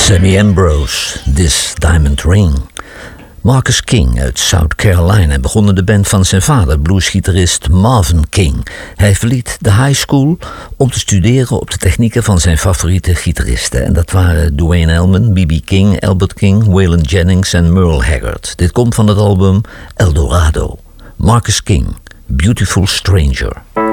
Sammy Ambrose, This Diamond Ring. Marcus King uit South Carolina begon in de band van zijn vader, bluesgitarist Marvin King. Hij verliet de high school om te studeren op de technieken van zijn favoriete gitaristen. En dat waren Duane Allman, B.B. King, Albert King, Waylon Jennings en Merle Haggard. Dit komt van het album El Dorado. Marcus King, Beautiful Stranger.